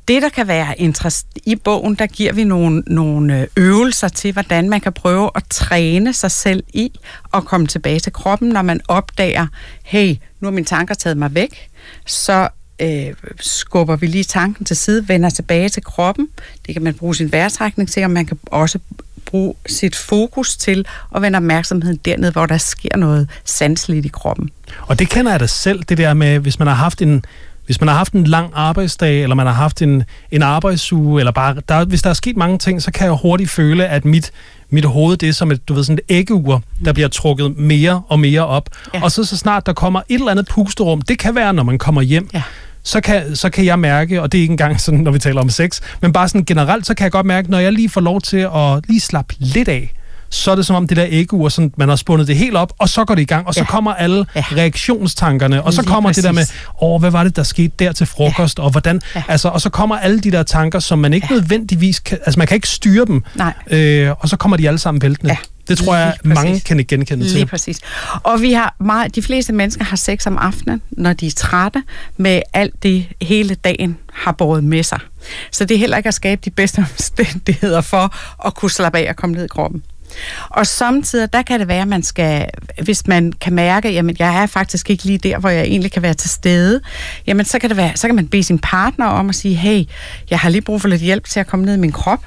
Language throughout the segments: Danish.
Det, der kan være interessant i bogen, der giver vi nogle øvelser til, hvordan man kan prøve at træne sig selv i at komme tilbage til kroppen, når man opdager, hey, nu har mine tanker taget mig væk, så skubber vi lige tanken til side, vender tilbage til kroppen. Det kan man bruge sin vejrtrækning til, og man kan også bruge sit fokus til at vende opmærksomheden dernede, hvor der sker noget sanseligt i kroppen. Og det kender jeg da selv, det der med, hvis man har haft en lang arbejdsdag, eller man har haft en arbejdsuge, eller bare, hvis der er sket mange ting, så kan jeg hurtigt føle, at mit hoved, det er som sådan et æggeur, der bliver trukket mere og mere op. Ja. Og så snart der kommer et eller andet pusterum, det kan være, når man kommer hjem, så kan jeg mærke, og det er ikke engang sådan, når vi taler om sex, men bare sådan generelt, så kan jeg godt mærke, når jeg lige får lov til at lige slappe lidt af, så er det som om det der æggeur, sådan, man har spundet det helt op, og så går det i gang, og så kommer alle reaktionstankerne, og så kommer det der med, hvad var det, der skete der til frokost, og hvordan, altså, og så kommer alle de der tanker, som man ikke nødvendigvis kan, altså man kan ikke styre dem, og så kommer de alle sammen væltende. Ja. Det tror jeg, mange kan ikke genkende til. Lige præcis. Og de fleste mennesker har sex om aftenen, når de er trætte, med alt det hele dagen har båret med sig. Så det er heller ikke at skabe de bedste omstændigheder for at kunne slappe af og komme ned i kroppen. Og samtidig, der kan det være, at man skal, hvis man kan mærke, jamen jeg er faktisk ikke lige der, hvor jeg egentlig kan være til stede, jamen så kan man bede sin partner om at sige, hey, jeg har lige brug for lidt hjælp til at komme ned i min krop.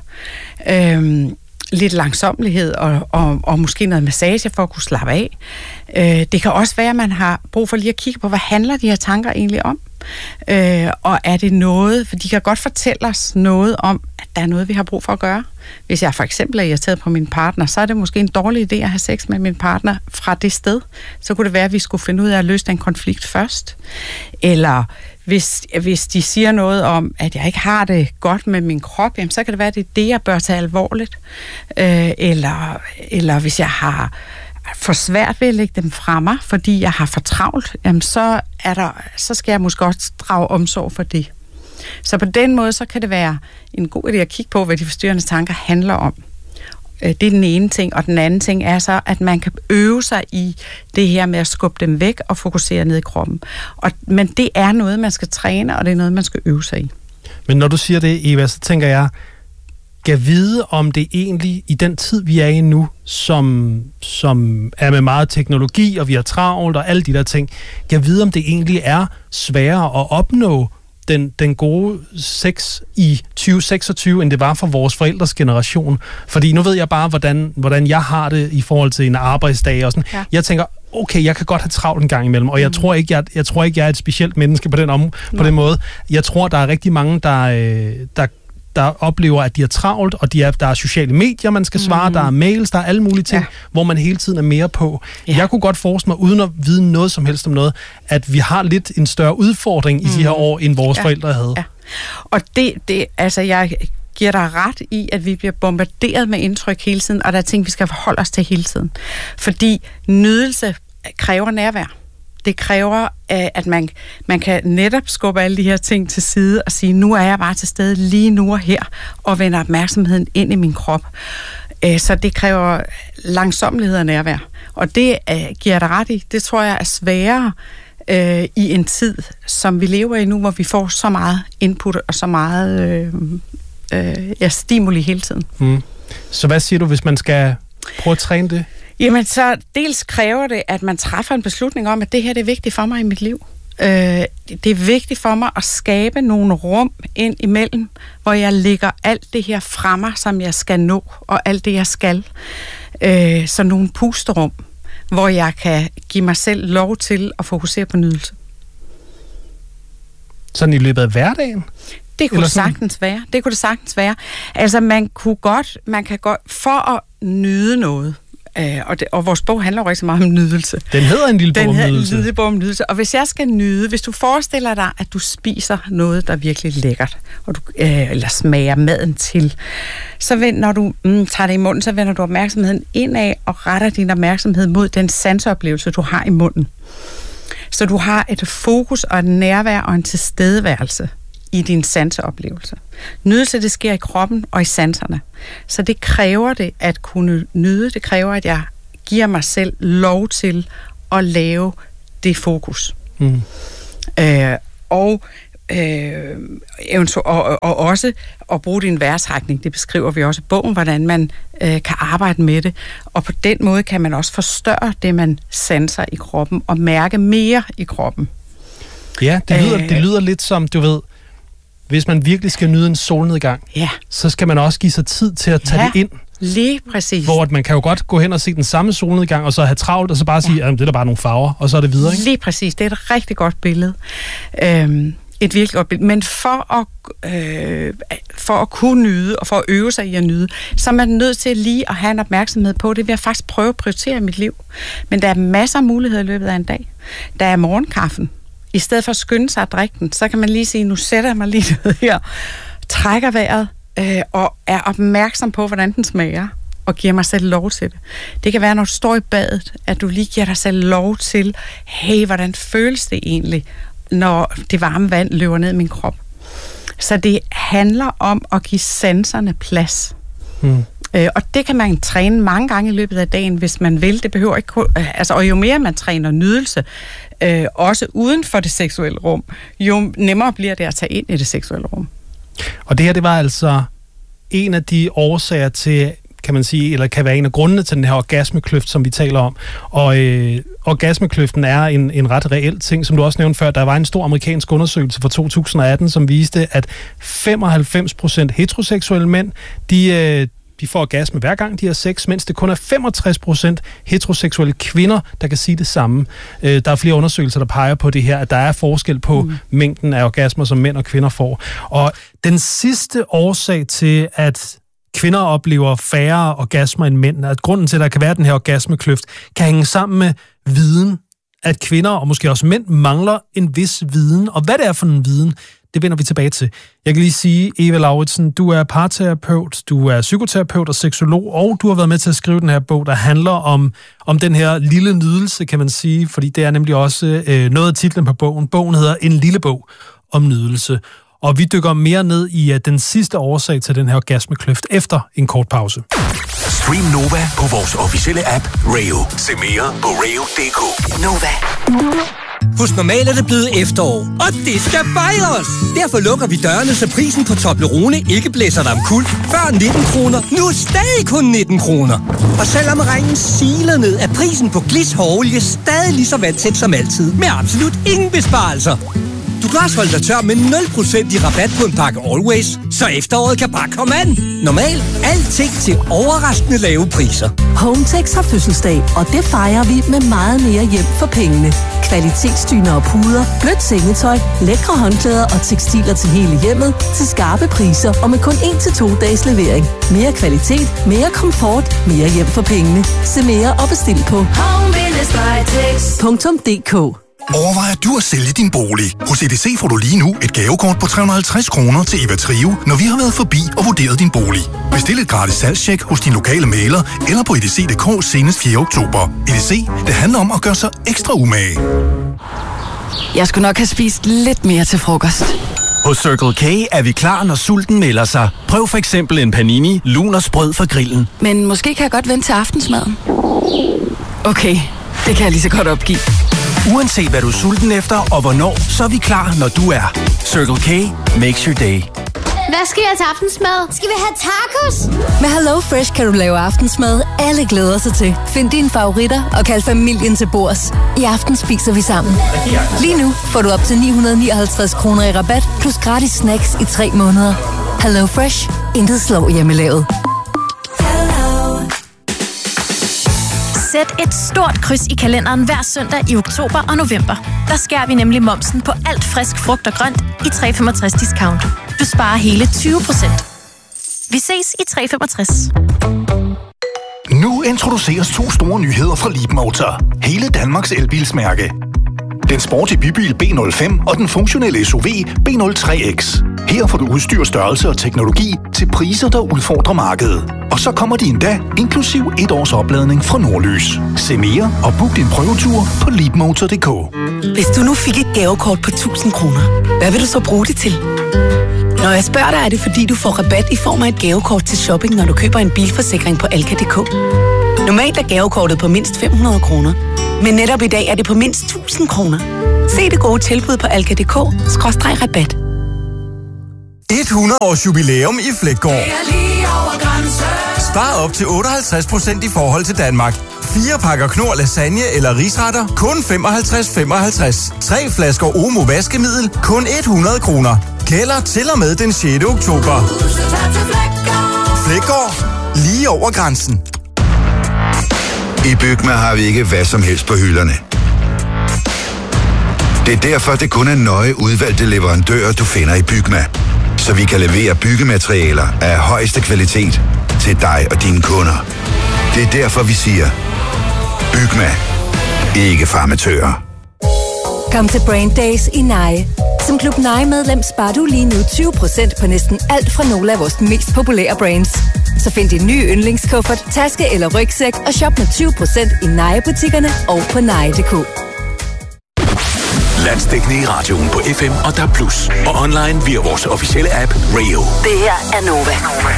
Lidt langsommelighed og måske noget massage for at kunne slappe af. Det kan også være, at man har brug for lige at kigge på, hvad handler de her tanker egentlig om? Og er det noget, for de kan godt fortælle os noget om, at der er noget, vi har brug for at gøre. Hvis jeg for eksempel er irriteret på min partner, så er det måske en dårlig idé at have sex med min partner fra det sted. Så kunne det være, at vi skulle finde ud af at løse den konflikt først. Eller hvis de siger noget om, at jeg ikke har det godt med min krop, jamen, så kan det være, at det er det, jeg bør tage alvorligt. Eller hvis jeg har for svært ved at lægge dem fra mig, fordi jeg har for travlt, jamen så skal jeg måske også drage omsorg for det. Så på den måde, så kan det være en god idé at kigge på, hvad de forstyrrende tanker handler om. Det er den ene ting, og den anden ting er så, at man kan øve sig i det her med at skubbe dem væk og fokusere ned i kroppen. Men det er noget, man skal træne, og det er noget, man skal øve sig i. Men når du siger det, Eva, så tænker jeg, kan vide, om det egentlig i den tid, vi er i nu, som er med meget teknologi, og vi har travlt og alle de der ting, kan vide, om det egentlig er sværere at opnå den gode sex i 2026, end det var for vores forældres generation. Fordi nu ved jeg bare, hvordan jeg har det i forhold til en arbejdsdag og sådan. Ja. Jeg tænker, okay, jeg kan godt have travlt en gang imellem, og jeg tror ikke, jeg er et specielt menneske på den måde. Jeg tror, der er rigtig mange, der oplever, at de er travlt, og der er sociale medier, man skal svare, der er mails, der er alle mulige ting, hvor man hele tiden er mere på. Ja. Jeg kunne godt forestille mig, uden at vide noget som helst om noget, at vi har lidt en større udfordring i de her år, end vores forældre havde. Ja. Og altså jeg giver dig ret i, at vi bliver bombarderet med indtryk hele tiden, og der er ting, vi skal forholde os til hele tiden. Fordi nydelse kræver nærvær. Det kræver, at man kan netop skubbe alle de her ting til side og sige, nu er jeg bare til stede lige nu og her, og vender opmærksomheden ind i min krop. Så det kræver langsommelighed og nærvær. Og det giver jeg dig ret i. Det tror jeg er sværere i en tid, som vi lever i nu, hvor vi får så meget input og så meget stimuli hele tiden. Så hvad siger du, hvis man skal prøve at træne det? Jamen, så dels kræver det, at man træffer en beslutning om, at det her det er vigtigt for mig i mit liv. Det er vigtigt for mig at skabe nogle rum ind imellem, hvor jeg lægger alt det her fra mig, som jeg skal nå, og alt det, jeg skal. Så nogle pusterum, hvor jeg kan give mig selv lov til at fokusere på nydelse. Sådan i løbet af hverdagen? Det kunne det sagtens være. Altså, man kan godt, for at nyde noget, og vores bog handler jo rigtig meget om nydelse. Den hedder en lille bog om nydelse. Og hvis jeg skal nyde, hvis du forestiller dig, at du spiser noget, der er virkelig lækkert, og du, eller smager maden til, så når du tager det i munden, så vender du opmærksomheden indad og retter din opmærksomhed mod den sanseoplevelse, du har i munden. Så du har et fokus og et nærvær og en tilstedeværelse i din sanseoplevelse. Nydelse, det sker i kroppen og i sanserne. Så det kræver det at kunne nyde. Det kræver, at jeg giver mig selv lov til at lave det fokus. Og og også at bruge din vejrtrækning. Det beskriver vi også i bogen, hvordan man kan arbejde med det. Og på den måde kan man også forstørre det, man sanser i kroppen, og mærke mere i kroppen. Ja, det lyder lidt som, du ved, hvis man virkelig skal nyde en solnedgang, så skal man også give sig tid til at tage det ind. Lige præcis. Hvor man kan jo godt gå hen og se den samme solnedgang, og så have travlt, og så bare sige, at det er da bare nogle farver, og så er det videre, ikke? Lige præcis. Det er et rigtig godt billede. Et virkelig godt billede. Men for at kunne nyde, og for at øve sig i at nyde, så er man nødt til lige at have en opmærksomhed på det, vil jeg faktisk prøve at prioritere i mit liv. Men der er masser af muligheder i løbet af en dag. Der er morgenkaffen. I stedet for at skynde sig at drikke den, så kan man lige sige, nu sætter jeg mig lige ned her, trækker vejret, og er opmærksom på, hvordan den smager, og giver mig selv lov til det. Det kan være, når du står i badet, at du lige giver dig selv lov til, hey, hvordan føles det egentlig, når det varme vand løber ned i min krop. Så det handler om at give sanserne plads. Og det kan man træne mange gange i løbet af dagen, hvis man vil. Det behøver ikke og jo mere man træner nydelse, også uden for det seksuelle rum, jo nemmere bliver det at tage ind i det seksuelle rum. Og det her, det var altså en af de årsager til, kan man sige, eller kan være en af grundene til den her orgasmekløft, som vi taler om. Og orgasmekløften er en ret reel ting, som du også nævnte før. Der var en stor amerikansk undersøgelse fra 2018, som viste, at 95% heteroseksuelle mænd, de får orgasme hver gang de har sex, mens det kun er 65% heteroseksuelle kvinder, der kan sige det samme. Der er flere undersøgelser, der peger på det her, at der er forskel på mængden af orgasmer, som mænd og kvinder får. Og den sidste årsag til, at kvinder oplever færre orgasmer end mænd, at grunden til, at der kan være den her orgasmekløft, kan hænge sammen med viden, at kvinder og måske også mænd mangler en vis viden. Og hvad det er for en viden, det vender vi tilbage til. Jeg kan lige sige, Eva Lauritsen, du er parterapeut, du er psykoterapeut og seksolog, og du har været med til at skrive den her bog, der handler om den her lille nydelse, kan man sige, fordi det er nemlig også noget af titlen på bogen. Bogen hedder En lille bog om nydelse. Og vi dykker mere ned i den sidste årsag til den her orgasmekløft efter en kort pause. Stream Nova på vores officielle app Rayo. Se mere på rayo.dk. Nova. Hos Normal er det blevet efterår, og det skal fejres! Derfor lukker vi dørene, så prisen på Toblerone ikke blæser dig omkuld. Før 19 kroner, nu stadig kun 19 kroner. Og selvom regnen siler ned, er prisen på Gliss hårolie stadig lige så vandsæt som altid, med absolut ingen besparelser. Du kan også holde dig tør med 0% i rabat på en pakke Always, så efteråret kan bare komme an. Normal, alting til overraskende lave priser. Hometex har fødselsdag, og det fejrer vi med meget mere hjem for pengene. Kvalitetsdyner og puder, blødt sengetøj, lækre håndklæder og tekstiler til hele hjemmet til skarpe priser og med kun 1-2 dages levering. Mere kvalitet, mere komfort, mere hjem for pengene. Se mere og bestil på home-tex.dk. Overvejer du at sælge din bolig? Hos EDC får du lige nu et gavekort på 350 kroner til Eva Trio, når vi har været forbi og vurderet din bolig. Bestil et gratis salgstjek hos din lokale mægler eller på edc.dk senest 4. oktober. EDC, det handler om at gøre sig ekstra umage. Jeg skulle nok have spist lidt mere til frokost. Hos Circle K er vi klar, når sulten melder sig. Prøv for eksempel en panini, lun og sprød fra grillen. Men måske kan jeg godt vente til aftensmaden. Okay, det kan jeg lige så godt opgive. Uanset hvad du er sulten efter og hvornår, så er vi klar, når du er. Circle K makes your day. Hvad skal jeg til aftensmad? Skal vi have tacos? Med Hello Fresh kan du lave aftensmad, alle glæder sig til. Find dine favoritter og kald familien til bords. I aften spiser vi sammen. Lige nu får du op til 959 kroner i rabat, plus gratis snacks i 3 måneder. Hello Fresh. Intet slår hjemmelavet. Sæt et stort kryds i kalenderen hver søndag i oktober og november. Der skærer vi nemlig momsen på alt frisk frugt og grønt i 365 discount. Du sparer hele 20%. Vi ses i 365. Nu introduceres 2 store nyheder fra Leapmotor. Hele Danmarks elbilsmærke. Den sporty bybil B05 og den funktionelle SUV B03X. Her får du udstyr, størrelse og teknologi til priser, der udfordrer markedet. Og så kommer de endda inklusiv 1 års opladning fra Nordlys. Se mere og book din prøvetur på leapmotor.dk. Hvis du nu fik et gavekort på 1000 kroner, hvad vil du så bruge det til? Når jeg spørger dig, er det fordi du får rabat i form af et gavekort til shopping, når du køber en bilforsikring på Alka.dk. Normalt er gavekortet på mindst 500 kroner, men netop i dag er det på mindst 1000 kroner. Se det gode tilbud på Alka.dk/rabat. 100 års jubilæum i Fleggaard. Spar op til 58% i forhold til Danmark. 4 pakker Knorr lasagne eller risretter, kun 55,55. 3 flasker Omo vaskemiddel, kun 100 kroner. Gælder til og med den 6. oktober. Fleggaard. Lige over grænsen. I Bygma har vi ikke hvad som helst på hylderne. Det er derfor, det kun er nøje udvalgte leverandører, du finder i Bygma. Så vi kan levere byggematerialer af højeste kvalitet til dig og dine kunder. Det er derfor, vi siger, Bygma. Ikke farmatører. Kom til Brand Days i Nye. Som Klub Nye-medlem sparer du lige nu 20% på næsten alt fra nogle af vores mest populære brands. Så find din nye yndlingskuffert, taske eller rygsæk og shop med 20% i Nye-butikkerne og på nye.dk. Landsdækkende i radioen på FM og DAB+. Og online via vores officielle app Radio. Det her er Nova.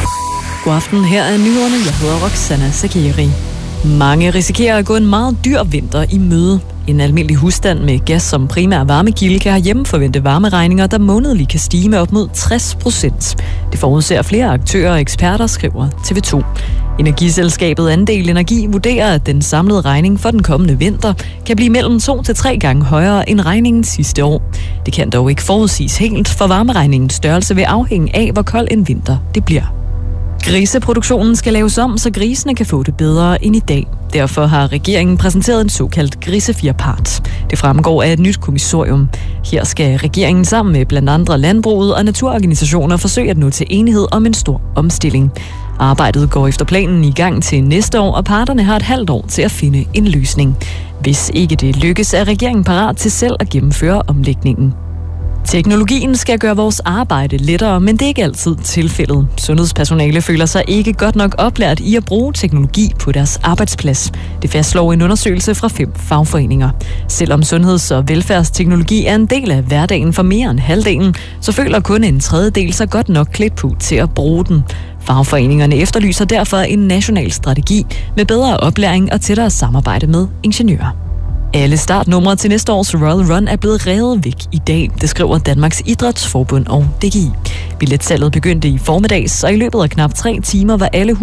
God aften, her er nyhederne. Jeg hedder Roxana Sakiri. Mange risikerer at gå en meget dyr vinter i møde. En almindelig husstand med gas som primær varmekilde kan herhjemme forvente varmeregninger, der månedligt kan stige med op mod 60%. Det forudser flere aktører og eksperter, skriver TV2. Energiselskabet Andel Energi vurderer, at den samlede regning for den kommende vinter kan blive mellem 2 til 3 gange højere end regningen sidste år. Det kan dog ikke forudsiges helt, for varmeregningens størrelse vil afhænge af, hvor kold en vinter det bliver. Griseproduktionen skal laves om, så grisene kan få det bedre end i dag. Derfor har regeringen præsenteret en såkaldt grisefirepart. Det fremgår af et nyt kommissorium. Her skal regeringen sammen med blandt andre landbruget og naturorganisationer forsøge at nå til enighed om en stor omstilling. Arbejdet går efter planen i gang til næste år, og parterne har et halvt år til at finde en løsning. Hvis ikke det lykkes, er regeringen parat til selv at gennemføre omlægningen. Teknologien skal gøre vores arbejde lettere, men det er ikke altid tilfældet. Sundhedspersonale føler sig ikke godt nok oplært i at bruge teknologi på deres arbejdsplads. Det fastslår en undersøgelse fra 5 fagforeninger. Selvom sundheds- og velfærdsteknologi er en del af hverdagen for mere end halvdelen, så føler kun en tredjedel sig godt nok klædt på til at bruge den. Fagforeningerne efterlyser derfor en national strategi med bedre oplæring og tættere samarbejde med ingeniører. Alle startnumre til næste års Royal Run er blevet revet væk i dag, det skriver Danmarks Idrætsforbund og DGI. Billetsalget begyndte i formiddags, og i løbet af knap 3 timer var alle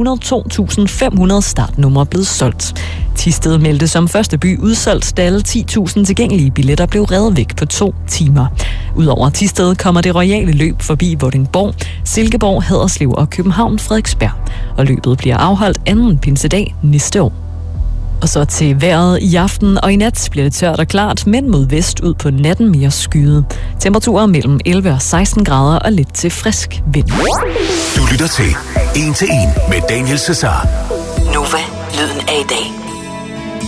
102.500 startnumre blevet solgt. Thisted meldte som første by udsolgt, da alle 10.000 tilgængelige billetter blev revet væk på 2 timer. Udover Thisted kommer det royale løb forbi Vordingborg, Silkeborg, Haderslev og København-Frederiksberg. Og løbet bliver afholdt anden pinsedag næste år. Og så til vejret i aften, og i nat bliver det tørt og klart, men mod vest ud på natten mere skyet. Temperaturer mellem 11 og 16 grader og lidt til frisk vind. Du lytter til 1 til 1 med Daniel Cesar. Nova, lyden af i dag.